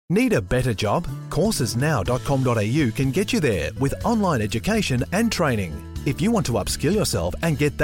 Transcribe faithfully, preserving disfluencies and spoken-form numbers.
Need a better job? courses now dot com dot a u can get you there with online education and training. If you want to upskill yourself and get that